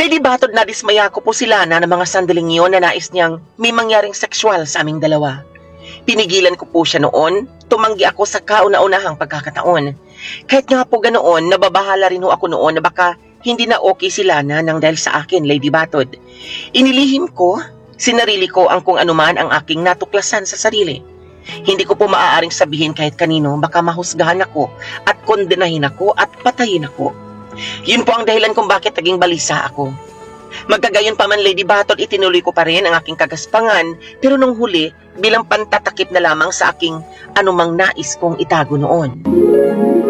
Lady Batod, nadismaya ko po si Lana ng mga sandaling iyon na nais niyang may mangyaring sexual sa aming dalawa. Pinigilan ko po siya noon, tumanggi ako sa kauna-unahang pagkakataon. Kahit nga po ganoon, nababahala rin ho ako noon na baka hindi na okay si Lana nang dahil sa akin, Lady Batod. Inilihim ko, sinarili ko ang kung anuman ang aking natuklasan sa sarili. Hindi ko po maaaring sabihin kahit kanino, baka mahusgahan ako at kondenahin ako at patayin ako. Yun po ang dahilan kung bakit naging balisa ako. Magkagayon pa man, Lady Batod, itinuloy ko pa rin ang aking kagaspangan, pero nung huli, bilang pantatakip na lamang sa aking anumang nais kong itago noon.